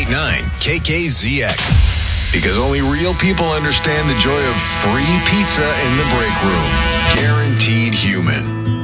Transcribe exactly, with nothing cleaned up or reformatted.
point nine K K Z X. Because only real people understand the joy of free pizza in the break room. Guaranteed human.